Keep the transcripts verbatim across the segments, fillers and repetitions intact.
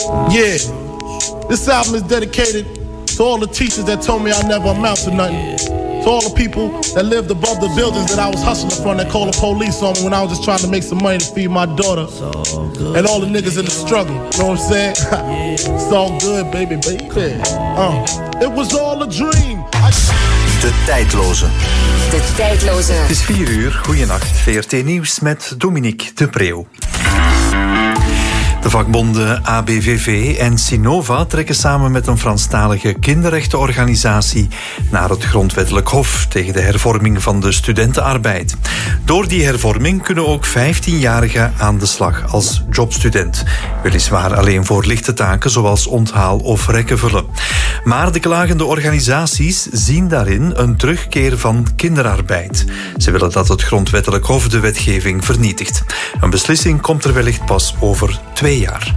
Yeah, this album is dedicated to all the teachers that told me I never amount to nothing. To all the people that lived above the buildings that I was hustling from, that called the police on me when I was just trying to make some money to feed my daughter. And all the niggas in the struggle, you know what I'm saying? It's all good, baby, baby. Uh, it was all a dream. I... De tijdloze. De tijdloze. Het is vier uur. Goeienacht. V R T Nieuws met Dominique de Preeuw. De vakbonden A B V V en Sinova trekken samen met een Franstalige kinderrechtenorganisatie naar het Grondwettelijk Hof tegen de hervorming van de studentenarbeid. Door die hervorming kunnen ook vijftienjarigen aan de slag als jobstudent. Weliswaar alleen voor lichte taken zoals onthaal of rekken vullen. Maar de klagende organisaties zien daarin een terugkeer van kinderarbeid. Ze willen dat het Grondwettelijk Hof de wetgeving vernietigt. Een beslissing komt er wellicht pas over twee jaar.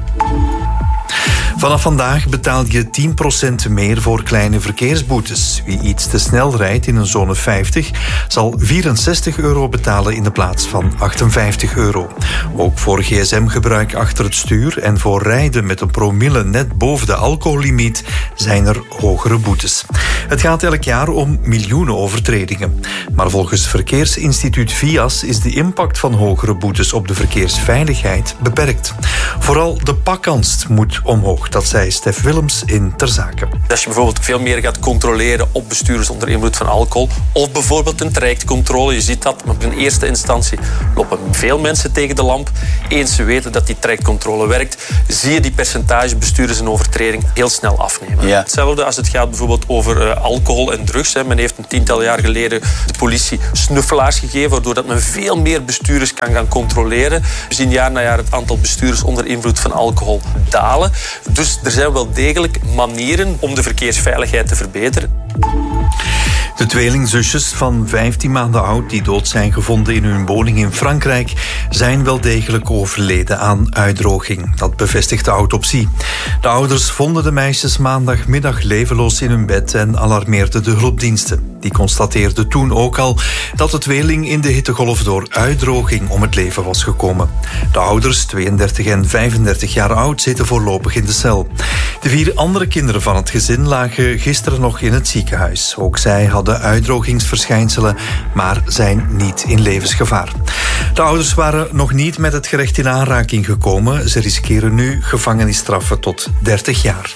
Vanaf vandaag betaal je tien procent meer voor kleine verkeersboetes. Wie iets te snel rijdt in een zone vijftig zal vierenzestig euro betalen in de plaats van achtenvijftig euro. Ook voor gsm-gebruik achter het stuur en voor rijden met een promille net boven de alcohollimiet zijn er hogere boetes. Het gaat elk jaar om miljoenen overtredingen. Maar volgens Verkeersinstituut V I A S is de impact van hogere boetes op de verkeersveiligheid beperkt. Vooral de pakkans moet omhoog. Dat zei Stef Willems in Ter Zake. Als je bijvoorbeeld veel meer gaat controleren op bestuurders onder invloed van alcohol, of bijvoorbeeld een trajectcontrole, je ziet dat, maar in eerste instantie lopen veel mensen tegen de lamp. Eens ze weten dat die trajectcontrole werkt, zie je die percentage bestuurders en overtreding heel snel afnemen. Ja. Hetzelfde als het gaat bijvoorbeeld over uh, alcohol en drugs. Hè. Men heeft een tiental jaar geleden de politie snuffelaars gegeven, waardoor dat men veel meer bestuurders kan gaan controleren. We zien jaar na jaar het aantal bestuurders onder invloed van alcohol dalen. Dus er zijn wel degelijk manieren om de verkeersveiligheid te verbeteren. De tweelingzusjes van vijftien maanden oud die dood zijn gevonden in hun woning in Frankrijk zijn wel degelijk overleden aan uitdroging. Dat bevestigt de autopsie. De ouders vonden de meisjes maandagmiddag levenloos in hun bed en alarmeerden de hulpdiensten. Die constateerden toen ook al dat de tweeling in de hittegolf door uitdroging om het leven was gekomen. De ouders, tweeëndertig en vijfendertig jaar oud, zitten voorlopig in de cel. De vier andere kinderen van het gezin lagen gisteren nog in het ziekenhuis. Ook zij hadden uitdrogingsverschijnselen, maar zijn niet in levensgevaar. De ouders waren nog niet met het gerecht in aanraking gekomen. Ze riskeren nu gevangenisstraffen tot dertig jaar.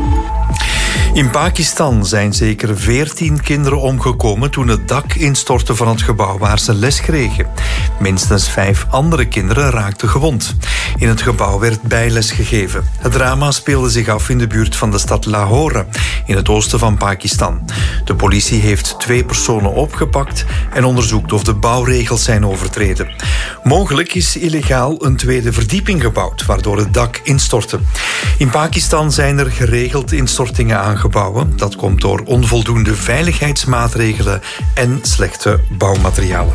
In Pakistan zijn zeker veertien kinderen omgekomen toen het dak instortte van het gebouw waar ze les kregen. Minstens vijf andere kinderen raakten gewond. In het gebouw werd bijles gegeven. Het drama speelde zich af in de buurt van de stad Lahore, in het oosten van Pakistan. De politie heeft twee personen opgepakt en onderzoekt of de bouwregels zijn overtreden. Mogelijk is illegaal een tweede verdieping gebouwd, waardoor het dak instortte. In Pakistan zijn er geregeld instortingen aangebouwd. Dat komt door onvoldoende veiligheidsmaatregelen en slechte bouwmaterialen.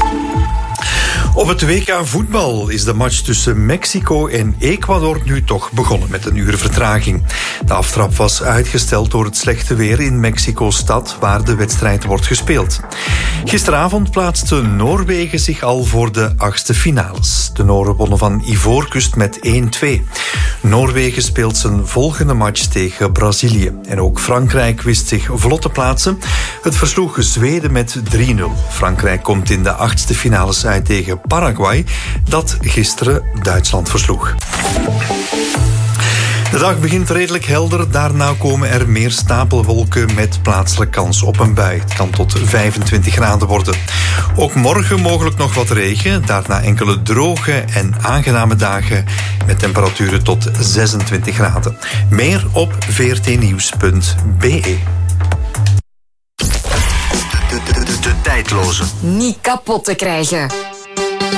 Op het W K voetbal is de match tussen Mexico en Ecuador nu toch begonnen met een uur vertraging. De aftrap was uitgesteld door het slechte weer in Mexico-stad waar de wedstrijd wordt gespeeld. Gisteravond plaatste Noorwegen zich al voor de achtste finales. De Noren wonnen van Ivoorkust met één twee. Noorwegen speelt zijn volgende match tegen Brazilië. En ook Frankrijk wist zich vlot te plaatsen. Het versloeg Zweden met drie nul. Frankrijk komt in de achtste finales uit tegen Paraguay, dat gisteren Duitsland versloeg. De dag begint redelijk helder, daarna komen er meer stapelwolken met plaatselijk kans op een bui. Het kan tot vijfentwintig graden worden. Ook morgen mogelijk nog wat regen, daarna enkele droge en aangename dagen met temperaturen tot zesentwintig graden. Meer op v r t nieuws punt b e. De, de, de, de tijdloze. Niet kapot te krijgen.